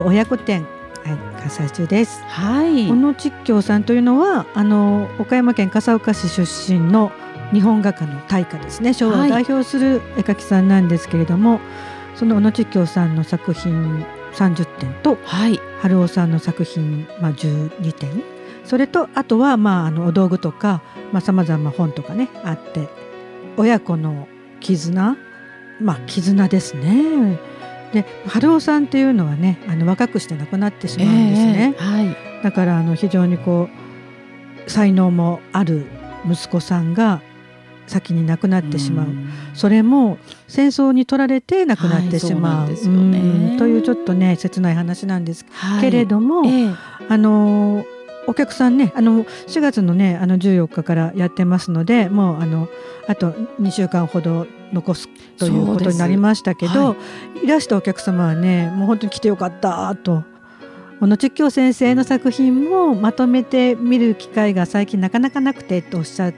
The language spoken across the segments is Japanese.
親子展、開催中です。 はい、 小野ち京さんというのは岡山県笠岡市出身の日本画家の大家ですね。昭和を代表する絵描きさんなんですけれども、その小野ち京さんの作品30点と、春雄さんの作品、12点、それとあとは、お道具とかさまざま本とかねあって、親子の絆、絆ですね。で春雄さんっていうのはね若くして亡くなってしまうんですね。だから非常に才能もある息子さんが先に亡くなってしまう、それも戦争に取られて亡くなってしまう、というちょっとね切ない話なんですけれども、お客さんね4月のね14日からやってますので、もうあと2週間ほど残すということになりましたけど、いらしたお客様はねもう本当に来てよかったと、小野ち京先生の作品もまとめて見る機会が最近なかなかなくてとおっしゃって、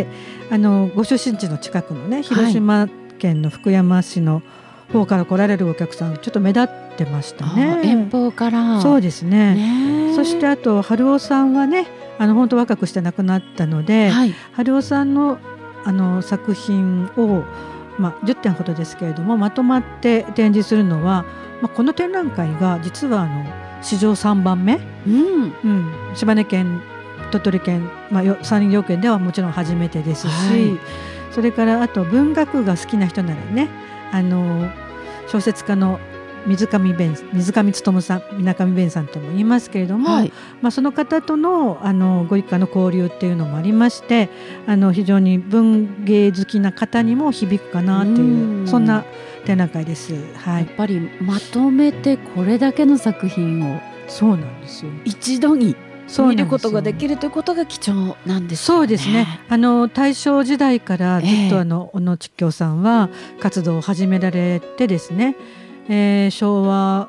ご出身地の近くのね広島県の福山市の方から来られるお客さんちょっと目立ってましたね。 遠方から。 そうですね。そしてあと春雄さんはね本当若くして亡くなったので、春雄さんの作品を、10点ほどですけれどもまとまって展示するのは、この展覧会が実は史上3番目、島根県鳥取県、3要県ではもちろん初めてですし、それからあと文学が好きな人ならね小説家の水上勉さん、水上勉さんとも言いますけれども、その方とのご一家の交流っていうのもありまして、非常に文芸好きな方にも響くかなという、そんな展覧会です。やっぱりまとめてこれだけの作品をそうなんですよ一度に見ることができるということが貴重なんですよね。 そうですね。大正時代からずっと小野ち京さんは活動を始められてですね、昭和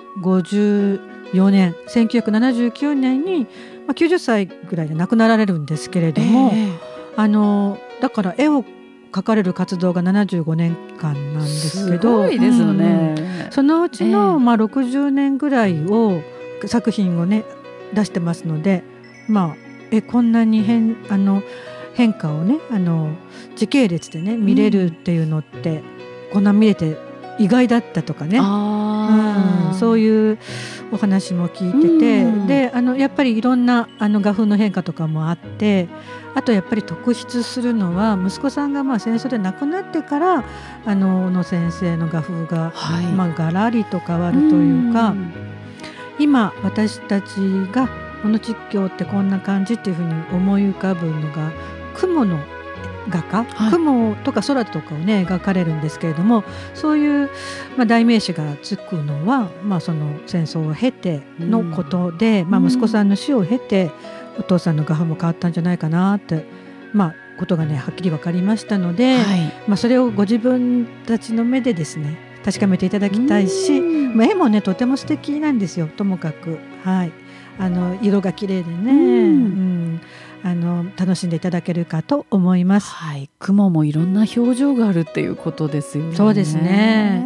54年1979年に、90歳ぐらいで亡くなられるんですけれども、だから絵を描かれる活動が75年間なんですけど、 すごいですよね。 そのうちの、60年ぐらいを作品をね出してますので、こんなに変化をね時系列でね見れるっていうのって、こんな見れて意外だったとかね、そういうお話も聞いてて、でやっぱりいろんな画風の変化とかもあって、あとやっぱり特筆するのは息子さんが戦争で亡くなってから小野先生の画風が、ガラリと変わるというか、今私たちが小野ち京ってこんな感じっていうふうに思い浮かぶのが雲の画家、雲とか空とかをね描かれるんですけれども、そういう、代名詞がつくのは、その戦争を経てのことで、息子さんの死を経てお父さんの画風も変わったんじゃないかなって、ことがねはっきり分かりましたので、それをご自分たちの目でですね確かめていただきたいし、絵もねとても素敵なんですよ。ともかく、色が綺麗でね、楽しんでいただけるかと思います。 雲もいろんな表情があるっていうことですよね。 そうですね。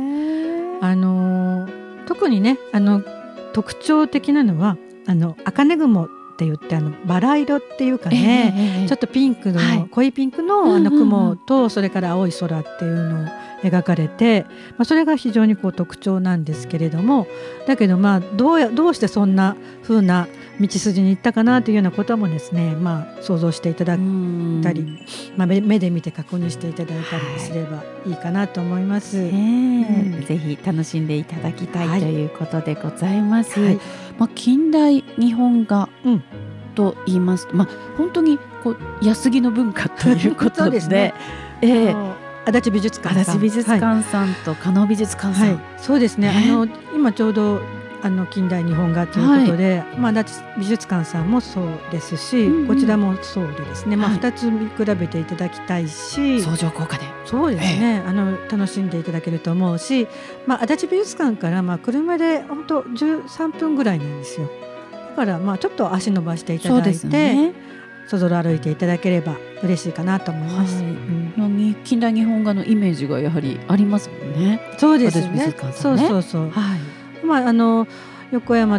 特にね特徴的なのは茜雲って言ってバラ色っていうかね、ちょっとピンクの、濃いピンクの雲と、それから青い空っていうのを描かれて、それが非常に特徴なんですけれども、だけどどうしてそんな風な道筋に行ったかなというようなこともですね、想像していただいたり、目で見て確認していただいたりすればいいかなと思います。 ぜひ楽しんでいただきたいということでございます。近代日本画と言いますと、本当に安来の文化ということでですね。足立美術館さんと加納美術館さん、 そうですね。今ちょうど近代日本画ということで、足立美術館さんもそうですし、こちらもそうでですね、2つ見比べていただきたいし、 相乗効果でそうですね、楽しんでいただけると思うし、足立美術館から車で本当13分ぐらいなんですよ。だからちょっと足伸ばしていただいて、そぞろ歩いていただければ嬉しいかなと思います。 近代日本画のイメージがやはりありますもんね。 そうですね。そう。 横山